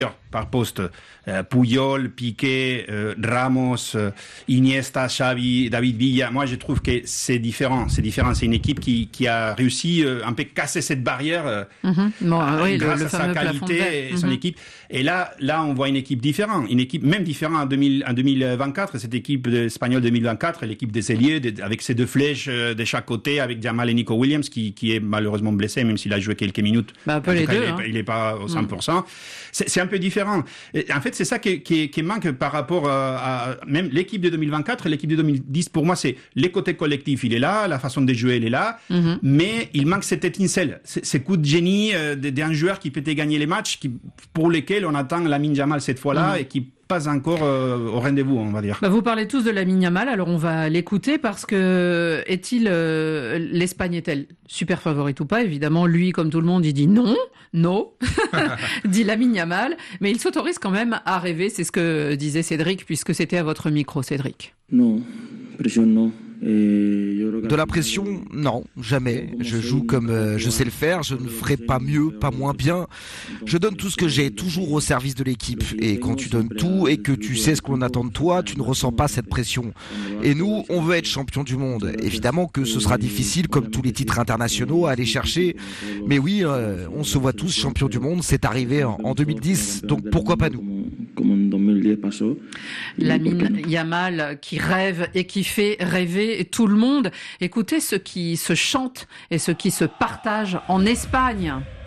par poste, Puyol, Piqué, Ramos, Iniesta, Xavi, David Villa. Moi, je trouve que c'est différent. C'est une équipe qui a réussi un peu casser cette barrière grâce à sa qualité et son équipe. Et là, on voit une équipe différente. Une équipe même différente en 2024. Cette équipe espagnole 2024, l'équipe des ailiers, avec ses deux flèches de chaque côté, avec Jamal et Nico Williams, qui est malheureusement blessé, même s'il a joué quelques minutes. Un peu les deux. Il est pas au 100%. C'est un peu différent. Et en fait, c'est ça qui manque par rapport à même l'équipe de 2024 et l'équipe de 2010. Pour moi, c'est les côtés collectifs, il est là, la façon de jouer, elle est là, mais il manque cette étincelle, ce coup de génie d'un joueur qui peut gagner les matchs, pour lesquels on attend Lamine Yamal cette fois-là et qui pas encore au rendez-vous, on va dire. Vous parlez tous de Lamine Yamal, alors on va l'écouter parce que l'Espagne est-elle super favorite ou pas? Évidemment, lui, comme tout le monde, il dit non, dit Lamine Yamal, mais il s'autorise quand même à rêver, c'est ce que disait Cédric, puisque c'était à votre micro, Cédric. Non, pression non. De la pression, non, jamais. Je joue comme je sais le faire, je ne ferai pas mieux, pas moins bien. Je donne tout ce que j'ai, toujours au service de l'équipe. Et quand tu donnes tout et que tu sais ce qu'on attend de toi, tu ne ressens pas cette pression. Et nous, on veut être champion du monde. Évidemment que ce sera difficile, comme tous les titres internationaux, à aller chercher. Mais oui, on se voit tous champions du monde, c'est arrivé en 2010, donc pourquoi pas nous? Lamine Yamal qui rêve et qui fait rêver tout le monde. Écoutez ce qui se chante et ce qui se partage en Espagne.